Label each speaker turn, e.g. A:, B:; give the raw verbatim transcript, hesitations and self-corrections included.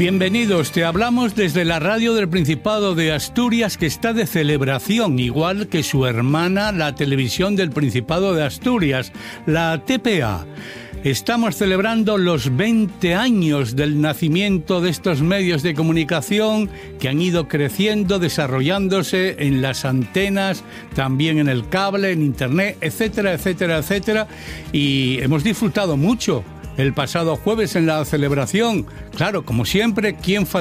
A: Bienvenidos, te hablamos desde la radio del Principado de Asturias, que está de celebración, igual que su hermana, la televisión del Principado de Asturias, la T P A. Estamos celebrando los veinte años del nacimiento de estos medios de comunicación que han ido creciendo, desarrollándose en las antenas, también en el cable, en internet, etcétera, etcétera, etcétera. Y hemos disfrutado mucho el pasado jueves en la celebración. Claro, como siempre, ¿quién faltó?